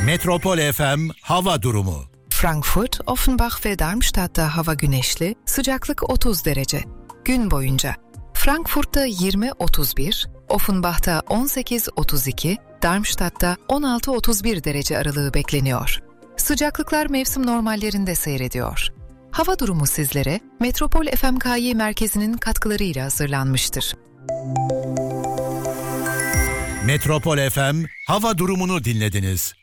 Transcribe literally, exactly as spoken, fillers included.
Metropol F M hava durumu. Frankfurt, Offenbach ve Darmstadt'ta hava güneşli, sıcaklık otuz derece. Gün boyunca Frankfurt'ta yirmi otuz bir, Offenbach'ta on sekiz otuz iki, Darmstadt'ta on altı otuz bir derece aralığı bekleniyor. Sıcaklıklar mevsim normallerinde seyrediyor. Hava durumu sizlere Metropol F M K Y merkezinin katkılarıyla hazırlanmıştır. Metropol F M hava durumunu dinlediniz.